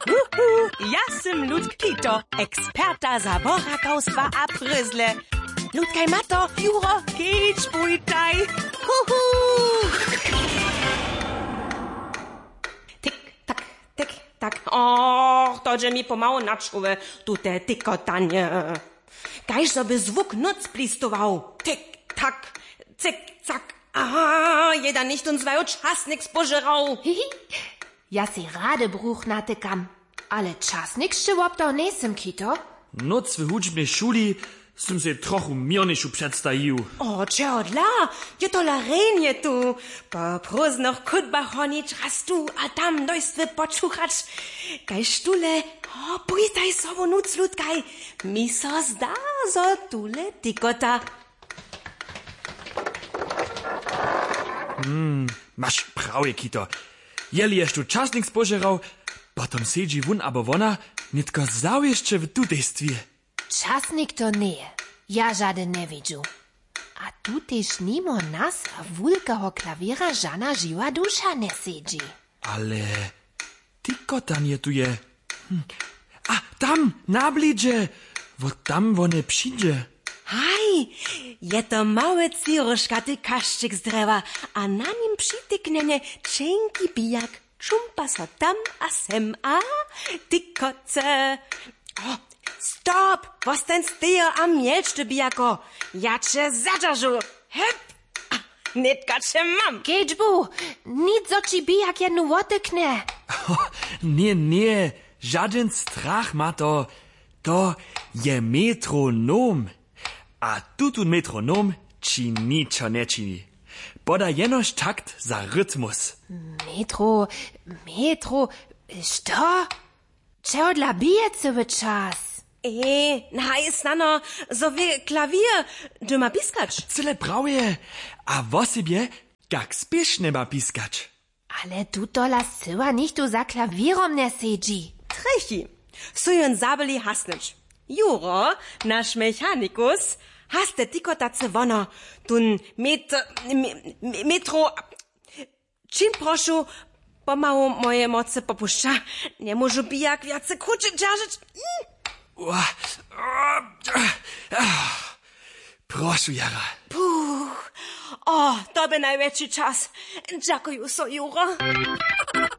Ja sam Ludk Kito, eksperta za borakowstwa a pryzle. Ludkaj Mato, Juro, kicz bujtaj. Tak. Och, to że mi pomału na czule, tu te tykotanie. Kajż sobie zwuk noc plistował. Tik, tak, cyk, cak. Aha, jeder nicht und zwei czasnik spożerał. Ja si rade bruch natykam, ale czasnik szczyłop to nesem, Kito. Noc w hudźbnej szuli sam se trochu mierniszu przedstawił. O, czodla, je to larenie tu. Po próżnych kutbach honić raz tu, a tam dojść wy poczuchać. Kaj sztule, o, pójtaj sobą nuc ludkaj. Mi so zda, zo tule tykota. Masz prawie, Kito. Jeli jeszcze czasnik spożerał, potem siedzi wun abo wona, nitko zał jeszcze w tutejstwie. Czasnik to nie, ja żaden nie widziu. A tu też nimo nas wulkaho klawiera żana żyła dusza nie siedzi. Ale tykotanie tu je. A tam, na blidzie, wo tam wone przyjdzie. Haj, je to małe ciruszkaty kaszczyk z drewa, a na nim przytyknienie cienki bijak. Czumpa so tam a sem, a tykoce. O, stop, was ten stejo a mielczty bijako. Ja cię zadrżu. Hep, nitka cię mam. Kedźbu, nic zo ci bijak jednu wotykne. Nie, żaden strach ma to. To je metronom. A tutun metronom ci niczo nie čini. Poda jenož takt za rytmus. Metro, što? Čeo dla bijecewy czas? Na jest nano, so wie klawier, du ma piskacz. Cyle prawie. A wosibie, jak spieszne ma piskacz. Ale tutola syła nicht tu za klawierom nie siedzi. Trechi, sujon zabeli hasnycz. Juro, nasz mechanikus, haste tikotace wono, tun metro, czym proszę, pomału moje moce popuszcza, nie może bijak więcej kruczy dzierżyć. Proszę, Jara. Puh, o, to by największy czas. Dziękuję so, Juro.